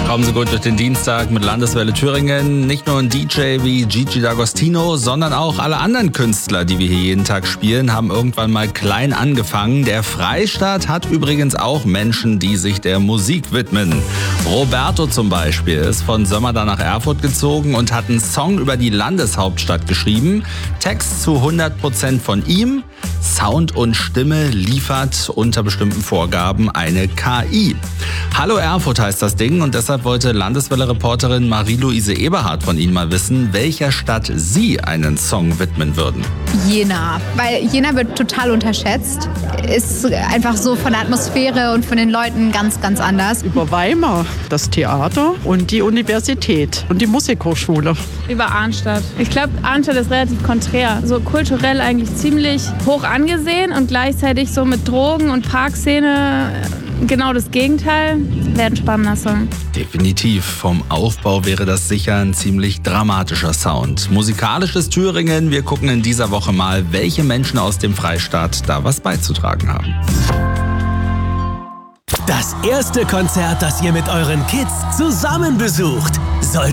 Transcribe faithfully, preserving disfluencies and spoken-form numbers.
Kommen Sie gut durch den Dienstag mit Landeswelle Thüringen. Nicht nur ein D J wie Gigi D'Agostino, sondern auch alle anderen Künstler, die wir hier jeden Tag spielen, haben irgendwann mal klein angefangen. Der Freistaat hat übrigens auch Menschen, die sich der Musik widmen. Roberto zum Beispiel ist von Sömmerda nach Erfurt gezogen und hat einen Song über die Landeshauptstadt geschrieben. Text zu hundert Prozent von ihm. Sound und Stimme liefert unter bestimmten Vorgaben eine K I. Hallo Erfurt heißt das Ding und deshalb wollte Landeswelle-Reporterin Marie-Louise Eberhardt von Ihnen mal wissen, welcher Stadt Sie einen Song widmen würden. Jena, weil Jena wird total unterschätzt. Ist einfach so von der Atmosphäre und von den Leuten ganz, ganz anders. Über Weimar, das Theater und die Universität und die Musikhochschule. Über Arnstadt. Ich glaube, Arnstadt ist relativ konträr. So kulturell eigentlich ziemlich hoch angesehen und gleichzeitig so mit Drogen und Parkszene genau das Gegenteil. Wäre ein spannender Song. Definitiv. Vom Aufbau wäre das sicher ein ziemlich dramatischer Sound. Musikalisches Thüringen. Wir gucken in dieser Woche mal, welche Menschen aus dem Freistaat da was beizutragen haben. Das erste Konzert, das ihr mit euren Kids zusammen besucht.